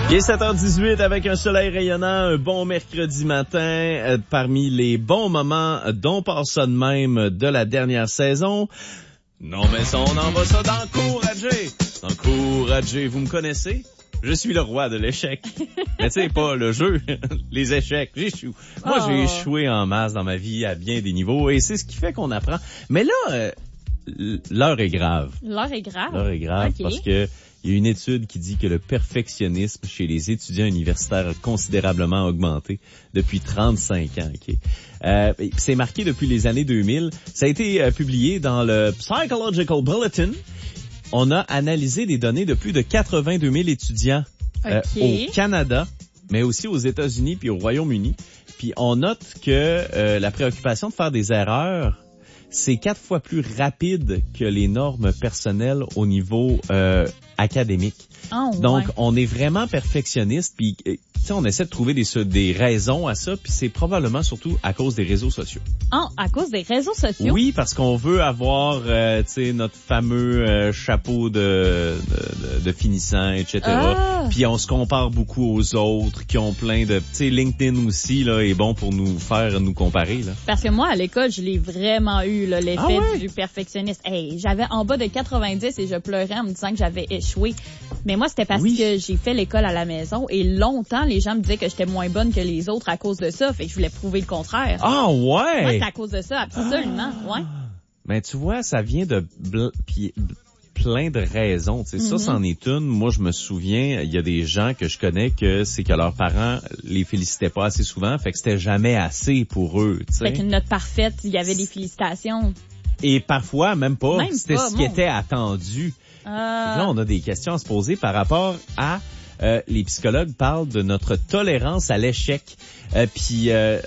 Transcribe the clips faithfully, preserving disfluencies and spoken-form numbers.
Il est sept heures dix-huit avec un soleil rayonnant, un bon mercredi matin, euh, parmi les bons moments dont passe ça de même de la dernière saison. Non mais ça, on envoie ça dans Encourager. Encourager, vous me connaissez? Je suis le roi de l'échec. Mais tu sais, pas le jeu, les échecs, j'échoue. Moi, oh. j'ai échoué en masse dans ma vie à bien des niveaux et c'est ce qui fait qu'on apprend. Mais là, euh, l'heure est grave. L'heure est grave? L'heure est grave okay. parce que il y a une étude qui dit que le perfectionnisme chez les étudiants universitaires a considérablement augmenté depuis trente-cinq ans. Okay? Euh, c'est marqué depuis les années deux mille. Ça a été euh, publié dans le Psychological Bulletin. On a analysé des données de plus de quatre-vingt-deux mille étudiants euh, okay. au Canada, mais aussi aux États-Unis puis au Royaume-Uni. Puis on note que euh, la préoccupation de faire des erreurs, c'est quatre fois plus rapide que les normes personnelles au niveau euh, académique. Oh, Donc, ouais. on est vraiment perfectionniste, puis on essaie de trouver des, des raisons à ça, puis c'est probablement surtout à cause des réseaux sociaux. Oh, à cause des réseaux sociaux? Oui, parce qu'on veut avoir, euh, tu sais, notre fameux euh, chapeau de, de, de finissant, et cetera. Ah. Puis on se compare beaucoup aux autres qui ont plein de... Tu sais, LinkedIn aussi, là, est bon pour nous faire nous comparer, là. Parce que moi, à l'école, je l'ai vraiment eu, là, l'effet ah ouais? du perfectionniste. Hey, j'avais en bas de quatre-vingt-dix et je pleurais en me disant que j'avais échoué. Mais moi, c'était parce oui. que j'ai fait l'école à la maison et longtemps, les gens me disaient que j'étais moins bonne que les autres à cause de ça. Fait que je voulais prouver le contraire. Ah ouais? Moi, c'est à cause de ça, absolument, ah. ouais. Mais tu vois, ça vient de bl- pis, plein de raisons. Tu sais, mm-hmm. Ça, c'en est une. Moi, je me souviens, il y a des gens que je connais que c'est que leurs parents les félicitaient pas assez souvent, fait que c'était jamais assez pour eux. Tu sais. Fait qu'une note parfaite, il y avait des félicitations. Et parfois, même pas. Même c'était pas, ce qui était attendu. Euh... Là, on a des questions à se poser par rapport à... Euh, les psychologues parlent de notre tolérance à l'échec. Euh, Puis euh,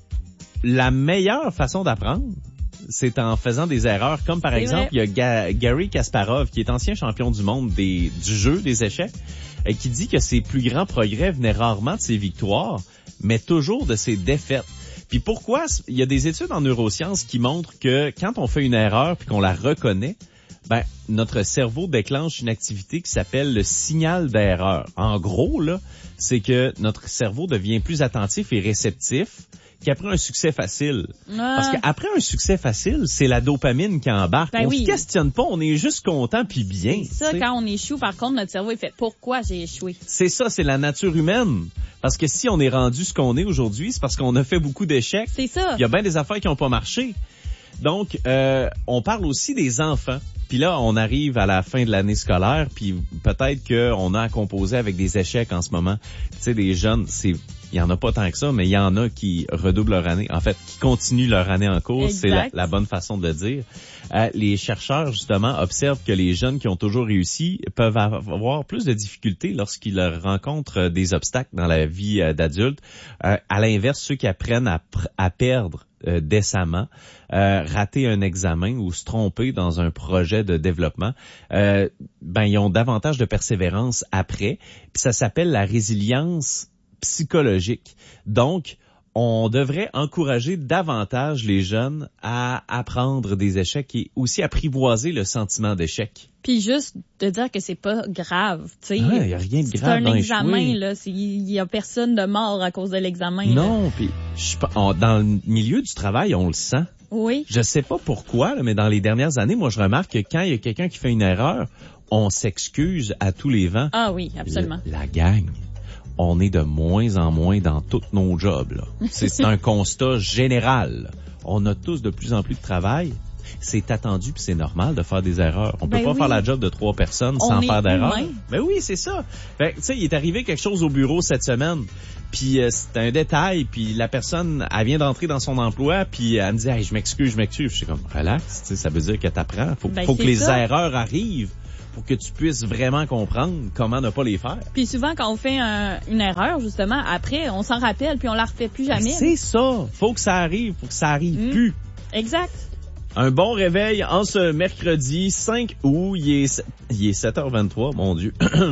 la meilleure façon d'apprendre, c'est en faisant des erreurs. Comme par c'est exemple, vrai. il y a Ga- Gary Kasparov, qui est ancien champion du monde des, du jeu des échecs, euh, qui dit que ses plus grands progrès venaient rarement de ses victoires, mais toujours de ses défaites. Puis pourquoi? Il y a des études en neurosciences qui montrent que quand on fait une erreur puis qu'on la reconnaît, ben notre cerveau déclenche une activité qui s'appelle le signal d'erreur. En gros, là, c'est que notre cerveau devient plus attentif et réceptif qu'après un succès facile. Ah. Parce qu'après un succès facile, c'est la dopamine qui embarque. Ben on oui. se questionne pas, on est juste content puis bien. C'est ça, t'sais. Quand on échoue, par contre, notre cerveau, il fait « Pourquoi j'ai échoué? » C'est ça, c'est la nature humaine. Parce que si on est rendu ce qu'on est aujourd'hui, c'est parce qu'on a fait beaucoup d'échecs. C'est ça. Il y a bien des affaires qui n'ont pas marché. Donc, euh, on parle aussi des enfants. Puis là, on arrive à la fin de l'année scolaire, puis peut-être qu'on a à composer avec des échecs en ce moment. Tu sais, des jeunes, c'est, il y en a pas tant que ça, mais il y en a qui redoublent leur année. En fait, qui continuent leur année en cours, exact. C'est la, la bonne façon de le dire. Euh, les chercheurs, justement, observent que les jeunes qui ont toujours réussi peuvent avoir plus de difficultés lorsqu'ils rencontrent des obstacles dans la vie euh, d'adulte. Euh, à l'inverse, ceux qui apprennent à, pr- à perdre Euh, décemment, euh, rater un examen ou se tromper dans un projet de développement, euh, ben ils ont davantage de persévérance après. Puis ça s'appelle la résilience psychologique. Donc, on devrait encourager davantage les jeunes à apprendre des échecs et aussi apprivoiser le sentiment d'échec. Puis juste de dire que c'est pas grave, tu sais. Il ah, y a rien de grave dans dans examen, échouer. là. Il y a personne de mort à cause de l'examen. Non, puis dans le milieu du travail, on le sent. Oui. Je sais pas pourquoi, là, mais dans les dernières années, moi, je remarque que quand il y a quelqu'un qui fait une erreur, on s'excuse à tous les vents. Ah oui, absolument. La, la gang. On est de moins en moins dans tous nos jobs, là. C'est, c'est un constat général. On a tous de plus en plus de travail. C'est attendu puis c'est normal de faire des erreurs. On ben peut pas oui. faire la job de trois personnes on sans faire d'erreurs. Humain. Ben oui, c'est ça. Fait tu sais, il est arrivé quelque chose au bureau cette semaine. Puis euh, c'est un détail, puis la personne, elle vient d'entrer dans son emploi, puis elle me dit hey, je m'excuse, je m'excuse. Je suis comme relax, tu sais, ça veut dire que t'apprends. Faut, ben, faut que les ça. erreurs arrivent pour que tu puisses vraiment comprendre comment ne pas les faire. Puis souvent, quand on fait un, une erreur, justement, après, on s'en rappelle, puis on la refait plus jamais. Ben, c'est ça. Faut que ça arrive, faut que ça arrive mmh. plus. Exact. Un bon réveil en ce mercredi cinq août. Il est, il est sept heures vingt-trois, mon Dieu.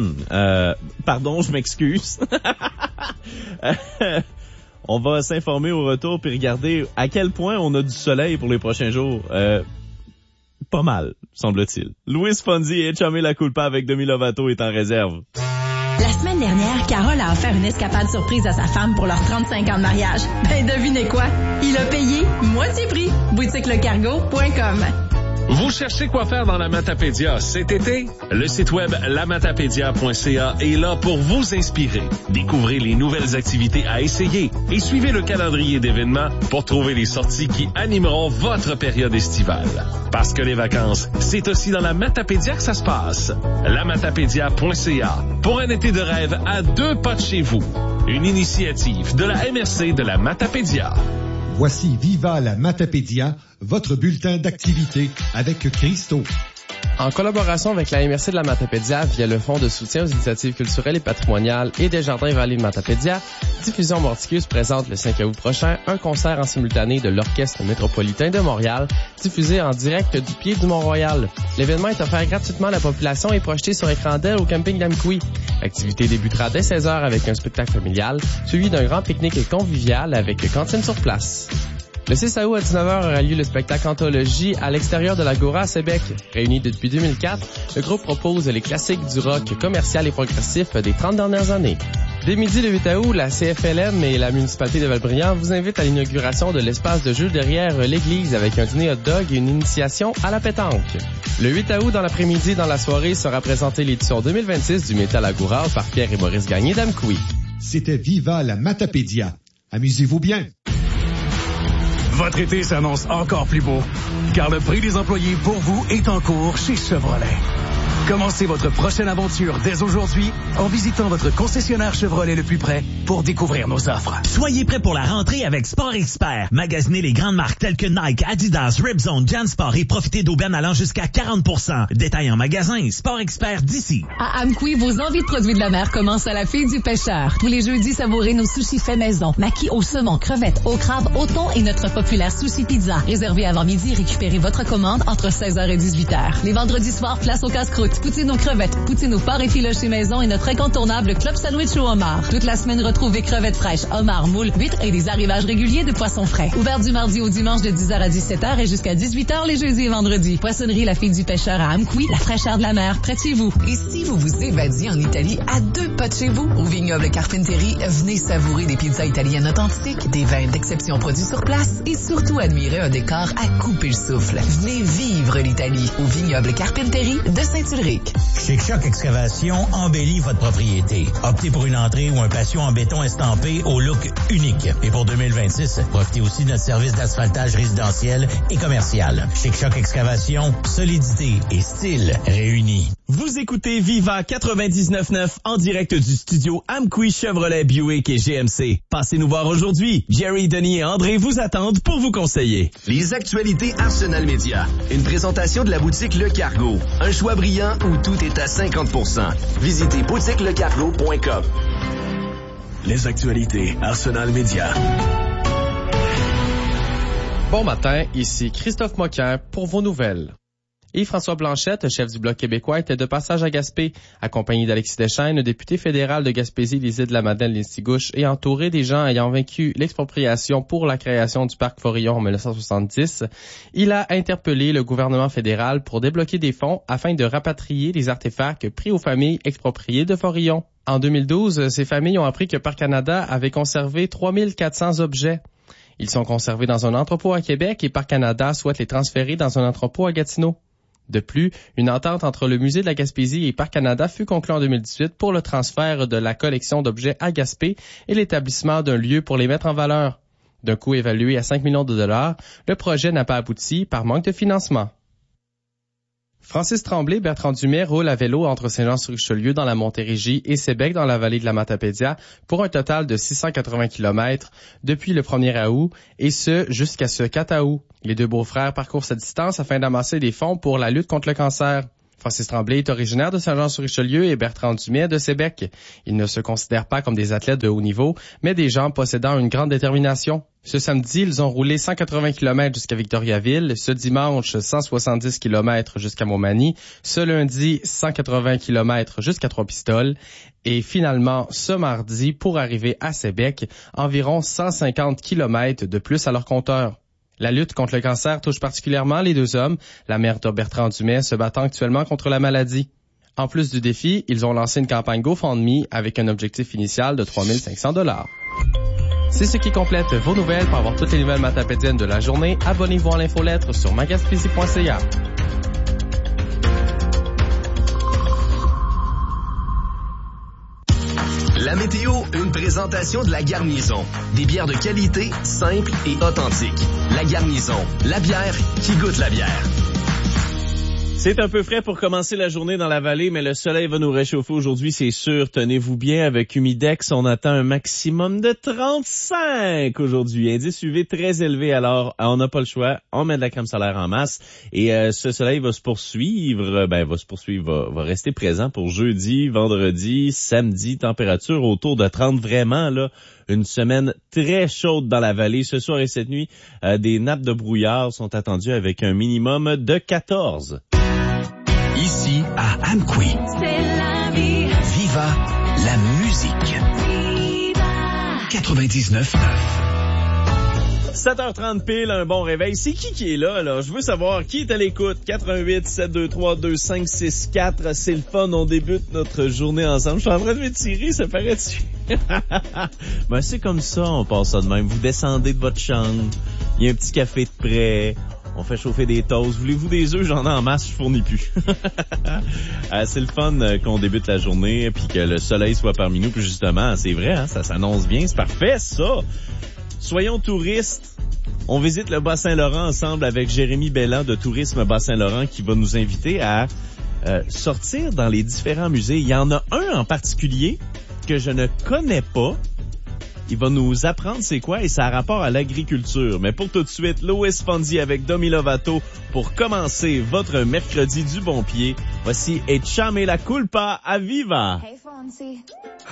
euh, pardon, je m'excuse. On va s'informer au retour puis regarder à quel point on a du soleil pour les prochains jours. Euh, pas mal, semble-t-il. Luis Fonsi et Chamé La Culpa avec Demi Lovato est en réserve. La semaine dernière, Carole a offert une escapade surprise à sa femme pour leurs trente-cinq ans de mariage. Ben, devinez quoi? Il a payé moitié prix. boutique le cargo point com. Vous cherchez quoi faire dans la Matapédia cet été? Le site web la matapédia point c a est là pour vous inspirer. Découvrez les nouvelles activités à essayer et suivez le calendrier d'événements pour trouver les sorties qui animeront votre période estivale. Parce que les vacances, c'est aussi dans la Matapédia que ça se passe. la matapédia point c a pour un été de rêve à deux pas de chez vous. Une initiative de la M R C de la Matapédia. Voici Viva la Matapédia, votre bulletin d'activité avec Christo. En collaboration avec la M R C de la Matapédia via le Fonds de soutien aux initiatives culturelles et patrimoniales et des Jardins Vallée de Matapédia, Diffusion Morticus présente le cinq août prochain un concert en simultané de l'Orchestre métropolitain de Montréal, diffusé en direct du pied du Mont-Royal. L'événement est offert gratuitement à la population et projeté sur écran d'El au camping d'Amqui. L'activité débutera dès seize heures avec un spectacle familial, suivi d'un grand pique-nique convivial avec cantine sur place. Le six août à dix-neuf heures aura lieu le spectacle Anthologie à l'extérieur de l'Agora à Sébec. Réuni depuis deux mille quatre, le groupe propose les classiques du rock commercial et progressif des trente dernières années. Dès midi le huit août, la C F L M et la municipalité de Valbriand vous invitent à l'inauguration de l'espace de jeu derrière l'église avec un dîner hot dog et une initiation à la pétanque. Le huit août, dans l'après-midi et dans la soirée, sera présentée l'édition deux mille vingt-six du Métal Agora par Pierre et Maurice Gagné d'Amqui. C'était Viva la Matapédia. Amusez-vous bien. Votre été s'annonce encore plus beau, car le prix des employés pour vous est en cours chez Chevrolet. Commencez votre prochaine aventure dès aujourd'hui en visitant votre concessionnaire Chevrolet le plus près pour découvrir nos offres. Soyez prêts pour la rentrée avec Sport Expert. Magasinez les grandes marques telles que Nike, Adidas, Ripzone, Jansport et profitez d'aubaines allant jusqu'à quarante pour cent. Détail en magasin, Sport Expert d'ici. À Amqui, vos envies de produits de la mer commencent à la fille du pêcheur. Tous les jeudis, savourez nos sushis faits maison. Maquis au saumon, crevettes, au crabe, au thon et notre populaire sushi pizza. Réservé avant midi et récupérez votre commande entre seize heures et dix-huit heures. Les vendredis soirs, place au casse-croûte. Poutine aux crevettes, poutine aux porc et filoché maison et notre incontournable club sandwich au homard. Toute la semaine, retrouvez crevettes fraîches, homards, moules, huîtres et des arrivages réguliers de poissons frais. Ouvert du mardi au dimanche de dix heures à dix-sept heures et jusqu'à dix-huit heures les jeudis et vendredis. Poissonnerie La Fille du Pêcheur à Amqui, la fraîcheur de la mer près de chez vous. Et si vous vous évadiez en Italie à deux pas de chez vous, au vignoble Carpentieri, venez savourer des pizzas italiennes authentiques, des vins d'exception produits sur place et surtout admirer un décor à couper le souffle. Venez vivre l'Italie au vignoble Carpentieri de Saint-Ulrich. Chez Choc Excavation, embellit votre propriété. Optez pour une entrée ou un patio en béton estampé au look unique. Et pour deux mille vingt-six, profitez aussi de notre service d'asphaltage résidentiel et commercial. Chez Choc Excavation, solidité et style réunis. Vous écoutez Viva quatre-vingt-dix-neuf neuf en direct du studio Amqui Chevrolet Buick et G M C. Passez nous voir aujourd'hui. Jerry, Denis et André vous attendent pour vous conseiller. Les actualités Arsenal Média. Une présentation de la boutique Le Cargo. Un choix brillant où tout est à cinquante pour cent. Visitez boutique le cargo point com. Les actualités Arsenal Média. Bon matin, ici Christophe Moquin pour vos nouvelles. Yves-François Blanchette, chef du Bloc québécois, était de passage à Gaspé, accompagné d'Alexis Deschênes, député fédéral de Gaspésie, des îles de la Madeleine, l'Estigouche, et entouré des gens ayant vaincu l'expropriation pour la création du parc Forillon en dix-neuf cent soixante-dix. Il a interpellé le gouvernement fédéral pour débloquer des fonds afin de rapatrier les artefacts pris aux familles expropriées de Forillon. En deux mille douze, ces familles ont appris que Parc Canada avait conservé trois mille quatre cents objets. Ils sont conservés dans un entrepôt à Québec et Parc Canada souhaite les transférer dans un entrepôt à Gatineau. De plus, une entente entre le Musée de la Gaspésie et Parc Canada fut conclue en deux mille dix-huit pour le transfert de la collection d'objets à Gaspé et l'établissement d'un lieu pour les mettre en valeur. D'un coût évalué à cinq millions de dollars, le projet n'a pas abouti par manque de financement. Francis Tremblay, Bertrand Dumais roule à vélo entre Saint-Jean-sur-Richelieu dans la Montérégie et Sébec dans la vallée de la Matapédia pour un total de six cent quatre-vingts kilomètres depuis le premier août et ce jusqu'à ce quatre août. Les deux beaux-frères parcourent cette distance afin d'amasser des fonds pour la lutte contre le cancer. Francis Tremblay est originaire de Saint-Jean-sur-Richelieu et Bertrand Dumais de Sébec. Ils ne se considèrent pas comme des athlètes de haut niveau, mais des gens possédant une grande détermination. Ce samedi, ils ont roulé cent quatre-vingts kilomètres jusqu'à Victoriaville, ce dimanche cent soixante-dix kilomètres jusqu'à Montmagny, ce lundi cent quatre-vingts kilomètres jusqu'à Trois-Pistoles et finalement ce mardi pour arriver à Sébec, environ cent cinquante kilomètres de plus à leur compteur. La lutte contre le cancer touche particulièrement les deux hommes, la mère de Bertrand Dumais se battant actuellement contre la maladie. En plus du défi, ils ont lancé une campagne GoFundMe avec un objectif initial de trois mille cinq cents dollars. C'est ce qui complète vos nouvelles. Pour avoir toutes les nouvelles matapédiennes de la journée, abonnez-vous à l'infolettre sur ma gaspésie point c a. La météo, une présentation de La Garnison. Des bières de qualité, simples et authentiques. La Garnison, la bière qui goûte la bière. C'est un peu frais pour commencer la journée dans la vallée, mais le soleil va nous réchauffer aujourd'hui, c'est sûr. Tenez-vous bien, avec Humidex, on attend un maximum de trente-cinq aujourd'hui. Indice U V très élevé, alors on n'a pas le choix. On met de la crème solaire en masse et euh, ce soleil va se poursuivre, ben va se poursuivre, va, va rester présent pour jeudi, vendredi, samedi. Température autour de trente, vraiment là. Une semaine très chaude dans la vallée. Ce soir et cette nuit, euh, des nappes de brouillard sont attendues avec un minimum de quatorze. Ici, à Amqui. C'est la vie. Viva la musique. Viva. quatre-vingt-dix-neuf neuf. sept heures trente pile, un bon réveil. C'est qui qui est là, là? Je veux savoir qui est à l'écoute. quatre un huit, sept deux trois, deux cinq six quatre. C'est le fun, on débute notre journée ensemble. Je suis en train de m'étirer, ça paraît-tu? Ben, c'est comme ça, on passe ça de même. Vous descendez de votre chambre, il y a un petit café de près, on fait chauffer des toasts. Voulez-vous des œufs? J'en ai en masse, je fournis plus. euh, c'est le fun euh, qu'on débute la journée, puis que le soleil soit parmi nous. Puis justement, c'est vrai, hein, ça s'annonce bien, c'est parfait, ça. Soyons touristes. On visite le Bas-Saint-Laurent ensemble avec Jérémy Belland de Tourisme Bas-Saint-Laurent qui va nous inviter à euh, sortir dans les différents musées. Il y en a un en particulier que je ne connais pas. Il va nous apprendre c'est quoi et ça a rapport à l'agriculture. Mais pour tout de suite, Louis Fonzi avec Demi Lovato pour commencer votre mercredi du bon pied. Voici Echame la culpa a viva. Hey Fonzi.